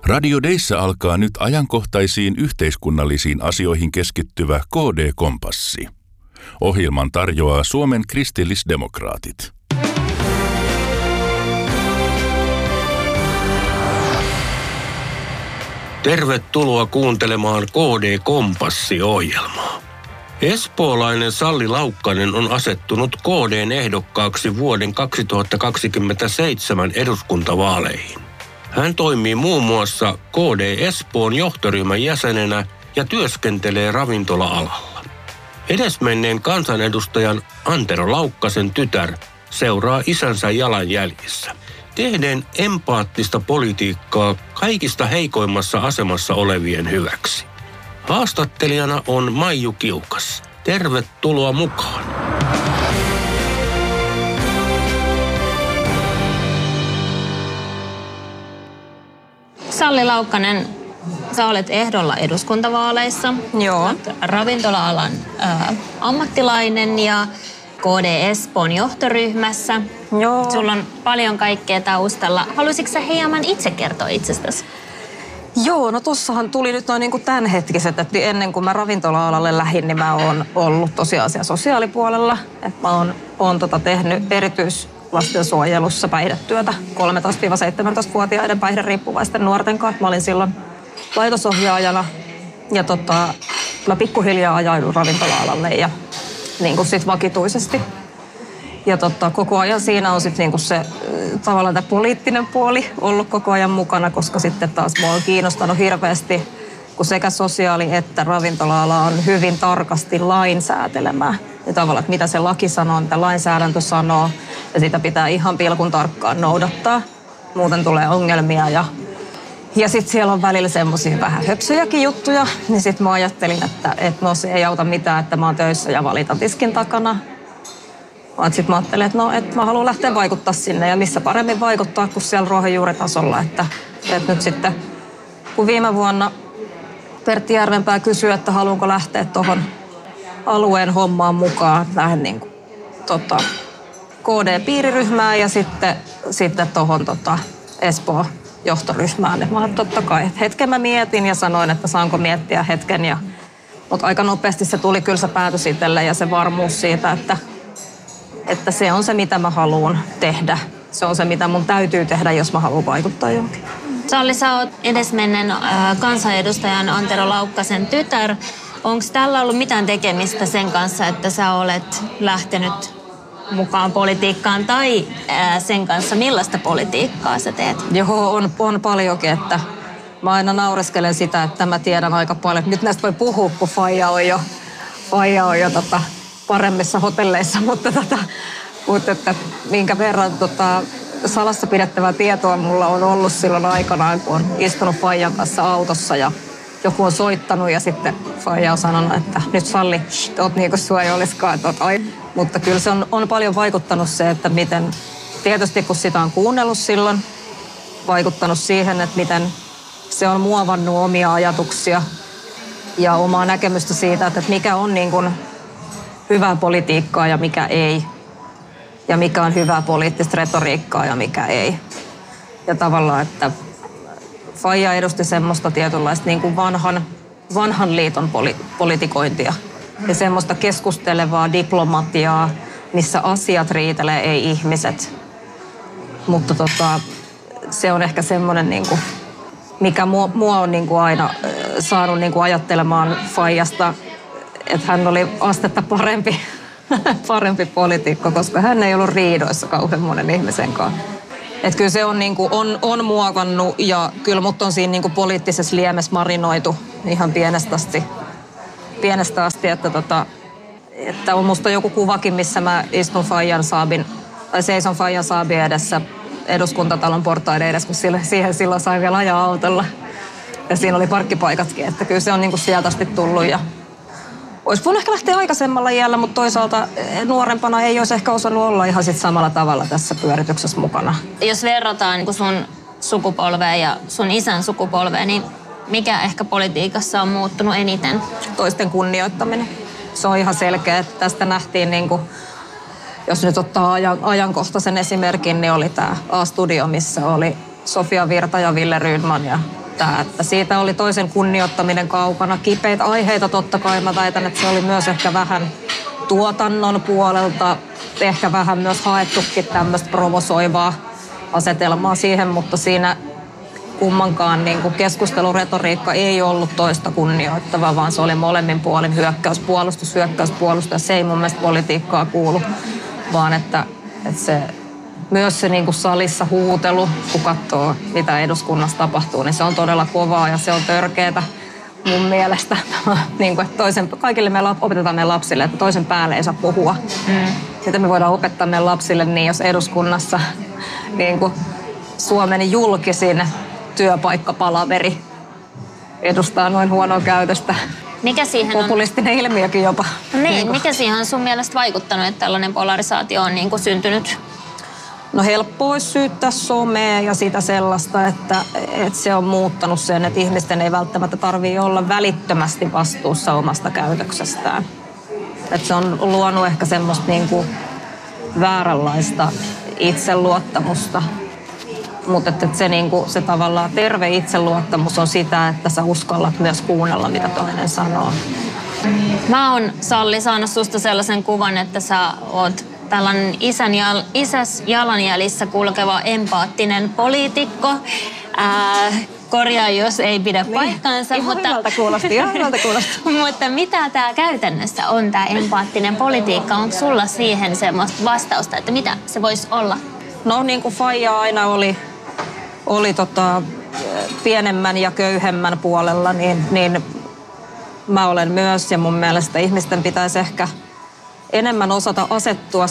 Radio Deissä alkaa nyt ajankohtaisiin yhteiskunnallisiin asioihin keskittyvä KD-kompassi. Ohjelman tarjoaa Suomen kristillisdemokraatit. Tervetuloa kuuntelemaan KD-kompassi-ohjelmaa. Espoolainen Salli Laukkanen on asettunut KD:n ehdokkaaksi vuoden 2027 eduskuntavaaleihin. Hän toimii muun muassa KD Espoon johtoryhmän jäsenenä ja työskentelee ravintola-alalla. Edesmenneen kansanedustajan Antero Laukkasen tytär seuraa isänsä jalanjäljissä, tehden empaattista politiikkaa kaikista heikoimmassa asemassa olevien hyväksi. Haastattelijana on Maiju Kiukas. Tervetuloa mukaan. Salli Laukkanen, sä olet ehdolla eduskuntavaaleissa. Joo. Olet ravintola-alan ammattilainen ja KD Espoon johtoryhmässä. Joo. Sulla on paljon kaikkea taustalla. Haluaisitko sä hieman itse kertoa itsestäsi? Joo, no tossahan tuli nyt noin niin kuin tämänhetkiset, että ennen kuin mä ravintola-alalle lähdin, niin mä oon ollut tosiaan siellä sosiaalipuolella. Että mä oon tehnyt erityislastensuojelussa päihdetyötä 13-17-vuotiaiden päihderiippuvaisten nuorten kanssa. Mä olin silloin laitosohjaajana ja mä pikkuhiljaa ajaudun ravintola-alalle ja niin kuin sit vakituisesti. Ja koko ajan siinä on sitten niinku se tavallaan tämä poliittinen puoli ollut koko ajan mukana, koska sitten taas mua on kiinnostanut hirveästi, kun sekä sosiaali- että ravintola-ala on hyvin tarkasti lainsäätelemää. Ja tavallaan, että mitä se laki sanoo, mitä lainsäädäntö sanoo, ja sitä pitää ihan pilkun tarkkaan noudattaa. Muuten tulee ongelmia ja sitten siellä on välillä semmoisia vähän höpsöjäkin juttuja, niin sitten mä ajattelin, että no se ei auta mitään, että mä oon töissä ja valitan tiskin takana. Sitten mä ajattelin, että mä haluan lähteä vaikuttaa sinne ja missä paremmin vaikuttaa kuin siellä ruohonjuuritasolla. Että nyt sitten, kun viime vuonna Pertti Järvenpää kysyi, että haluanko lähteä tuohon alueen hommaan mukaan, lähden niin kuin, KD-piiriryhmään ja sitten tuohon Espoon johtoryhmään. Mä olen totta kai, että hetken mä mietin ja sanoin, että saanko miettiä hetken. Mutta aika nopeasti se tuli kyllä se päätös itselle ja se varmuus siitä, että se on se, mitä mä haluan tehdä. Se on se, mitä mun täytyy tehdä, jos mä haluan vaikuttaa johonkin. Salli, sä oot edesmenneen kansanedustajan Antero Laukkasen tytär. Onko tällä ollut mitään tekemistä sen kanssa, että sä olet lähtenyt mukaan politiikkaan tai sen kanssa, millaista politiikkaa sä teet? Joo, on paljonkin, että mä aina naureskelen sitä, että mä tiedän aika paljon. Nyt näistä voi puhua, kun faija on jo paremmissa hotelleissa, mutta että minkä verran salassa pidettävää tietoa mulla on ollut silloin aikanaan, kun on istunut faijan kanssa autossa ja joku on soittanut ja sitten faija on sanonut, että nyt Salli, oot niin kuin sua ei olisikaan. Mutta kyllä se on paljon vaikuttanut se, että miten, tietysti kun sitä on kuunnellut silloin, vaikuttanut siihen, että miten se on muovannut omia ajatuksia ja omaa näkemystä siitä, että mikä on niin kuin hyvää politiikkaa ja mikä ei. Ja mikä on hyvää poliittista retoriikkaa ja mikä ei. Ja tavallaan, että faija edusti semmoista tietynlaista niin kuin vanhan liiton politikointia. Ja semmoista keskustelevaa diplomatiaa, missä asiat riitelee, ei ihmiset. Mutta se on ehkä semmoinen, niin kuin, mikä mua on niin kuin aina saanut niin kuin ajattelemaan faijasta, että hän oli astetta parempi poliitikko, koska hän ei ollut riidoissa kauhean monen ihmisen kanssa. Että kyllä se on, niin kuin, on muokannut ja kyllä mut on siinä niin kuin poliittisessa liemessä marinoitu ihan pienestä asti, että on musta joku kuvakin, missä mä istun seison Fajan Saabin edessä eduskuntatalon portaiden edessä, kun siihen silloin sai vielä ajaa autolla. Ja siinä oli parkkipaikatkin, että kyllä se on niin kuin sieltä asti tullut ja olisi voinut ehkä lähteä aikaisemmalla iällä, mutta toisaalta nuorempana ei olisi ehkä osannut olla ihan sit samalla tavalla tässä pyörityksessä mukana. Jos verrataan niin sun sukupolveen ja sun isän sukupolveen, niin mikä ehkä politiikassa on muuttunut eniten? Toisten kunnioittaminen. Se on ihan selkeä, että tästä nähtiin, niin kuin, jos nyt ottaa ajankohtaisen esimerkin, niin oli tämä A-studio, missä oli Sofia Virta ja Ville Rydman ja syyttää, että siitä oli toisen kunnioittaminen kaukana. Kipeitä aiheita totta kai, mä väitän, että se oli myös ehkä vähän tuotannon puolelta, ehkä vähän myös haettukin tämmöistä provosoivaa asetelmaa siihen, mutta siinä kummankaan niin kuin keskusteluretoriikka ei ollut toista kunnioittava, vaan se oli molemmin puolin hyökkäyspuolustus. Se ei mun mielestä politiikkaa kuulu, vaan että se, myös se niin kuin salissa huutelu, kun katsoo mitä eduskunnassa tapahtuu, niin se on todella kovaa ja se on törkeätä mun mielestä. Niin kuin, että kaikille me opetetaan meidän lapsille, että toisen päälle ei saa puhua. Sitten me voidaan opettaa meidän lapsille niin, jos eduskunnassa niin kuin Suomen julkisin työpaikkapalaveri edustaa noin huonoa käytöstä. Mikä siihen on? Populistinen ilmiökin jopa. Niin, mikä siihen on sun mielestä vaikuttanut, että tällainen polarisaatio on niin kuin syntynyt? No helppo olisi syyttää somea ja sitä sellaista, että se on muuttanut sen, että ihmisten ei välttämättä tarvitse olla välittömästi vastuussa omasta käytöksestään. Että se on luonut ehkä semmoista niin kuin vääränlaista itseluottamusta. Mutta että se tavallaan terve itseluottamus on sitä, että sä uskallat myös kuunnella, mitä toinen sanoo. Mä oon, Salli, saanut susta sellaisen kuvan, että sä oot tällainen isäs jalanjäljissä kulkeva empaattinen poliitikko. Korjaa, jos ei pidä paikkaansa. Ihan hyvältä kuulosti. Mutta mitä tämä käytännössä on, tämä empaattinen politiikka? Onko sulla siihen semmoista vastausta, että mitä se voisi olla? No niin kuin faija aina oli pienemmän ja köyhemmän puolella, niin mä olen myös. Ja mun mielestä ihmisten pitäisi ehkä enemmän osata asettua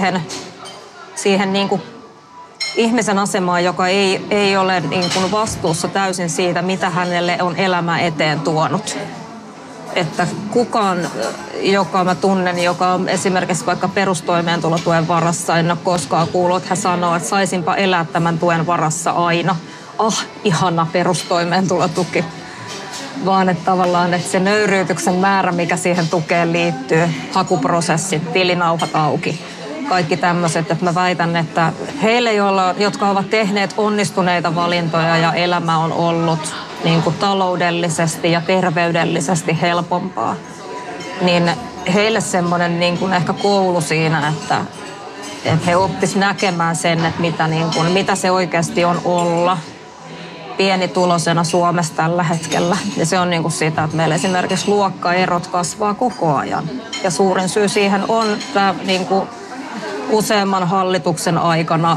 siihen niin kuin ihmisen asemaan, joka ei ole niin kuin vastuussa täysin siitä, mitä hänelle on elämä eteen tuonut. Että kukaan, joka mä tunnen, joka on esimerkiksi vaikka perustoimeentulotuen varassa, en ole koskaan kuullut, että hän sanoo, että saisinpa elää tämän tuen varassa aina. Ihana perustoimeentulotuki. Vaan että tavallaan että se nöyryytyksen määrä, mikä siihen tukeen liittyy, hakuprosessit, tilinauhat auki, kaikki tämmöiset, että mä väitän, että heille, jotka ovat tehneet onnistuneita valintoja ja elämä on ollut niin kuin taloudellisesti ja terveydellisesti helpompaa, niin heille semmoinen niin kuin ehkä koulu siinä, että he oppis näkemään sen, että mitä se oikeasti on olla pienituloisena Suomessa tällä hetkellä. Ja se on niin kuin sitä, että meillä esimerkiksi luokkaerot kasvaa koko ajan. Ja suurin syy siihen on tämä niin kuin useamman hallituksen aikana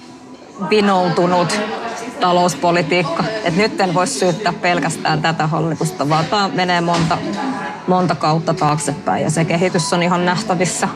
vinoutunut talouspolitiikka. Että nyt en voi syyttää pelkästään tätä hallitusta, vaan tämä menee monta kautta taaksepäin. Ja se kehitys on ihan nähtävissä,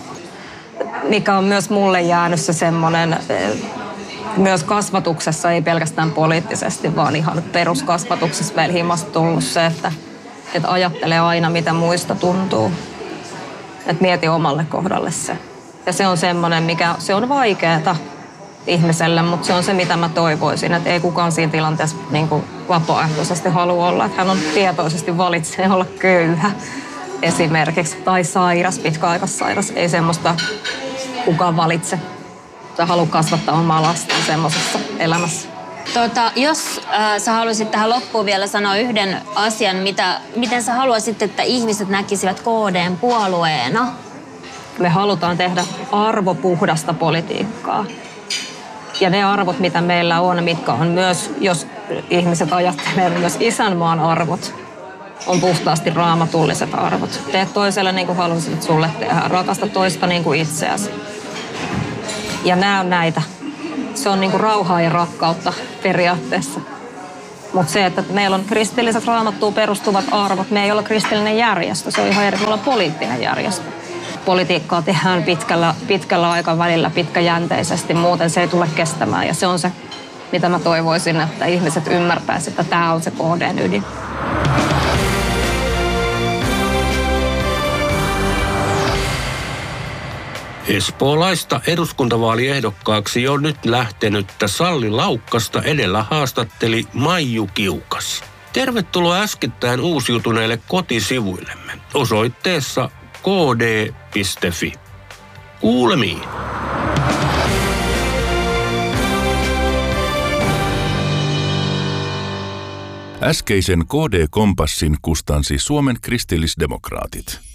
mikä on myös mulle jäänyt se semmoinen, myös kasvatuksessa, ei pelkästään poliittisesti, vaan ihan peruskasvatuksessa meillä himasta tullut se, että ajattelee aina, mitä muista tuntuu. Että mieti omalle kohdalle se. Ja se on semmoinen, se on vaikeaa ihmiselle, mutta se on se, mitä mä toivoisin. Että ei kukaan siinä tilanteessa niin kuin vapaaehtoisesti halua olla. Että hän on tietoisesti valitsee olla köyhä esimerkiksi. Tai sairas, pitkäaikaissairas. Ei semmoista kukaan valitse. Sä haluat kasvattaa omaa lasta semmoisessa elämässä. Jos sä haluaisit tähän loppuun vielä sanoa yhden asian, miten sä haluaisit, että ihmiset näkisivät KD:n puolueena? Me halutaan tehdä arvopuhdasta politiikkaa. Ja ne arvot, mitä meillä on, mitkä on myös, jos ihmiset ajattelee myös isänmaan arvot, on puhtaasti raamatulliset arvot. Tee toiselle niin kuin haluaisit sulle tehdä. Rakasta toista niin kuin itseäsi. Ja nämä on näitä. Se on niin kuin rauhaa ja rakkautta periaatteessa. Mutta se, että meillä on kristilliset raamattuun perustuvat arvot, me ei ole kristillinen järjestö. Se on ihan eri, me ollaan poliittinen järjestö. Politiikkaa tehdään pitkällä aikavälillä, pitkäjänteisesti, muuten se ei tule kestämään. Ja se on se, mitä mä toivoisin, että ihmiset ymmärtäisivät, että tämä on se KD:n ydin. Espoolaista eduskuntavaaliehdokkaaksi jo nyt lähtenyttä Salli Laukkasta edellä haastatteli Maiju Kiukas. Tervetuloa äskettäin uusiutuneille kotisivuillemme osoitteessa kd.fi. Kuulemiin. Äskeisen KD-kompassin kustansi Suomen kristillisdemokraatit.